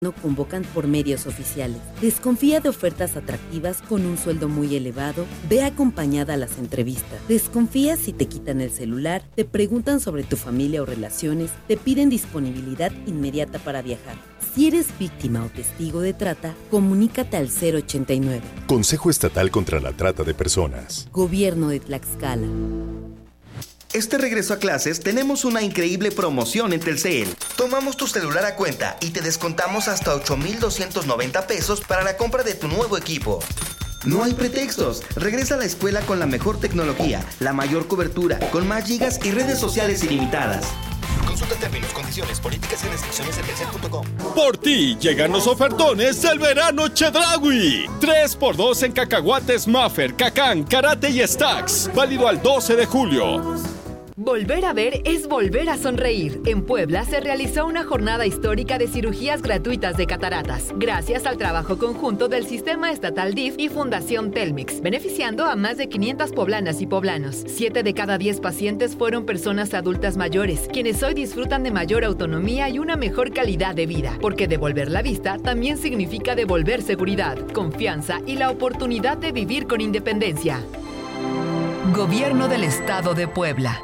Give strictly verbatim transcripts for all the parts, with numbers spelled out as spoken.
no convocan por medios oficiales. Desconfía de ofertas atractivas con un sueldo muy elevado. Ve acompañada a las entrevistas. Desconfía si te quitan el celular, te preguntan sobre tu familia o relaciones, te piden disponibilidad inmediata para viajar. Si eres víctima o testigo de trata, comunícate al cero ochenta y nueve. Consejo Estatal contra la Trata de Personas. Gobierno de Tlaxcala. Este regreso a clases tenemos una increíble promoción en Telcel. Tomamos tu celular a cuenta y te descontamos hasta ocho mil doscientos noventa pesos para la compra de tu nuevo equipo. No hay pretextos. Regresa a la escuela con la mejor tecnología, la mayor cobertura, con más gigas y redes sociales ilimitadas. Consulta términos, condiciones, políticas y restricciones en telcel punto com. Por ti llegan los ofertones del verano Chedraui. tres por dos en cacahuates Maffer, Cacán, Karate y Stacks. Válido al doce de julio. Volver a ver es volver a sonreír. En Puebla se realizó una jornada histórica de cirugías gratuitas de cataratas, gracias al trabajo conjunto del Sistema Estatal D I F y Fundación Telmex, beneficiando a más de quinientas poblanas y poblanos. Siete de cada diez pacientes fueron personas adultas mayores, quienes hoy disfrutan de mayor autonomía y una mejor calidad de vida, porque devolver la vista también significa devolver seguridad, confianza y la oportunidad de vivir con independencia. Gobierno del Estado de Puebla.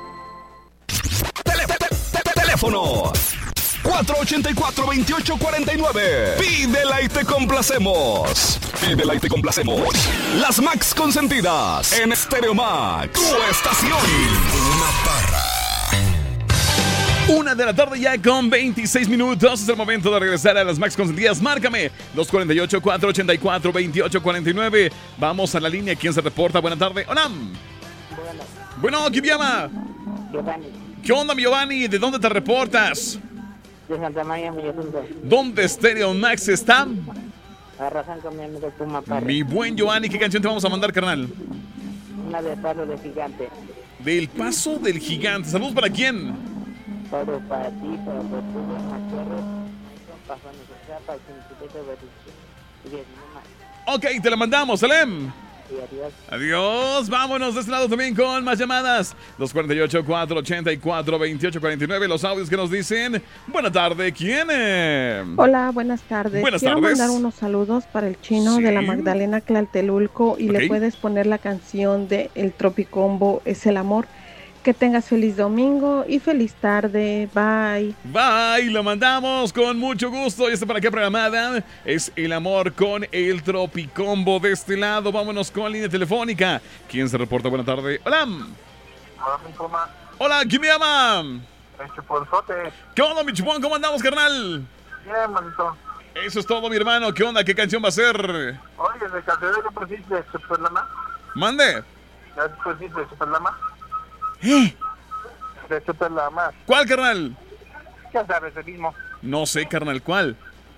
Teléfono cuatro ochenta y cuatro, veintiocho cuarenta y nueve. Pídela y te complacemos. Pídela y te complacemos. Las Max consentidas en Stereo Max. Tu estación. Una parra. Una de la tarde ya con veintiséis minutos. Es el momento de regresar a las Max consentidas. Márcame dos cuarenta y ocho, cuatro ochenta y cuatro, veintiocho cuarenta y nueve. Vamos a la línea. ¿Quién se reporta? Buenas tardes. Hola. Bueno. Bueno, ¿quién llama? Giovanni. ¿Qué onda, mi Giovanni? ¿De dónde te reportas? De Santa María, mi asunto. ¿Dónde Stereo Max está? Arrasan con mi amigo Puma Parra. Mi buen Giovanni, ¿qué canción te vamos a mandar, carnal? Una de Palo de Gigante. Del Paso del Gigante. ¿Saludos para quién? Todo para ti, para tu pueblo, Machuarro, para nuestra para el cincuenta de Ok, te la mandamos, Salem. Y adiós. Adiós, vámonos de este lado también con más llamadas. dos cuarenta y ocho, cuatro ochenta y cuatro, veintiocho cuarenta y nueve. Los audios que nos dicen. Buenas tardes, ¿quién es? Hola, buenas tardes. Buenas Quiero tardes. mandar unos saludos para el chino Sí. de la Magdalena Tlaltelulco y Ok. le puedes poner la canción de El Tropicombo Es el Amor. Que tengas feliz domingo y feliz tarde. Bye. Bye, lo mandamos con mucho gusto. ¿Y está para qué programada? Es El Amor con El Tropicombo de este lado. Vámonos con línea telefónica. ¿Quién se reporta? Buenas tardes. Hola. Hola, mi Puma. Hola, ¿quién me llama? El chuponzote. ¿Qué onda, mi chupón? ¿Cómo andamos, carnal? Bien, manito. Eso es todo, mi hermano. ¿Qué onda? ¿Qué canción va a ser? Oye, de Calderón de pusiste de Superlama. Mande. ¿Ya pusiste de Superlama? ¿Eh? De Superlama. ¿Cuál, carnal? Ya sabes, el mismo. No sé, carnal, ¿cuál?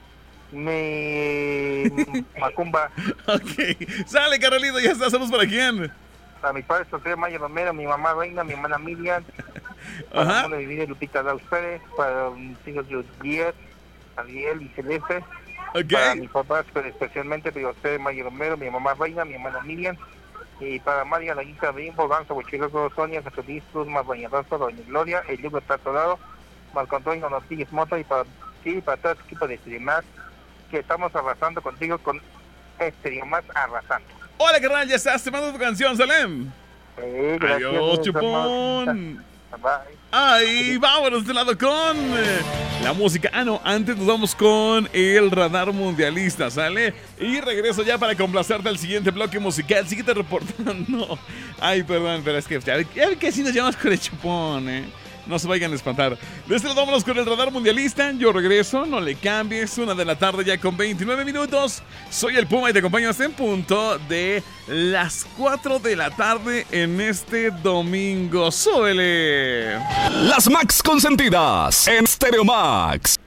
Mi Macumba. Ok. Sale, carnalito, ya está. ¿Saludos para quién? A mi padre José Maya Romero, mi mamá Reina, mi hermana Miriam. Ajá. Para mi vida Lupita Daus Pérez, para mis hijos Díaz, Ariel y Celeste. Ok. Para mis papás, pero especialmente para José Maya Romero, mi mamá Reina, mi hermana Miriam. Y para María, la hija de Bimbo, Ganso, Bochiloco, Sonia, Jesucristo, Cruz, más Bañadoso, Doña Gloria, el libro está soldado, Marco Antonio Ortiz Mota y para ti y para todo el equipo de Streamás, que estamos arrasando contigo con Streamás arrasando. Hola, carnal, ya estás. Te mando tu canción, Salem. Sí, gracias. Adiós, chupón. Bye. Ay, vámonos de lado con eh, la música. Ah, no, antes nos vamos con el radar mundialista, ¿sale? Y regreso ya para complacerte al siguiente bloque musical. Síguete reportando. Ay, perdón, pero es que ya, ya ve que así nos llamamos con el chupón, ¿eh? No se vayan a espantar. De este lado vámonos con el radar mundialista. Yo regreso, no le cambies. Una de la tarde ya con veintinueve minutos. Soy el Puma y te acompaño hasta en punto de las cuatro de la tarde en este domingo. ¡Súbele! Las Max consentidas en Stereo Max.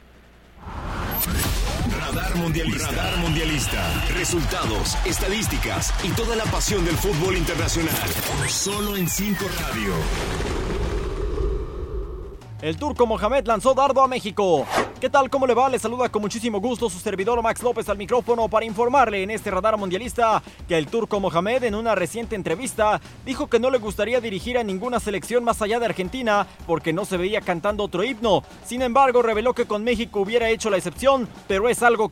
Radar mundialista. Radar mundialista. Resultados, estadísticas y toda la pasión del fútbol internacional. Solo en cinco Radio. El turco Mohamed lanzó dardo a México. ¿Qué tal? ¿Cómo le va? Le saluda con muchísimo gusto su servidor Max López al micrófono para informarle en este radar mundialista que el turco Mohamed en una reciente entrevista dijo que no le gustaría dirigir a ninguna selección más allá de Argentina porque no se veía cantando otro himno. Sin embargo, reveló que con México hubiera hecho la excepción, pero es algo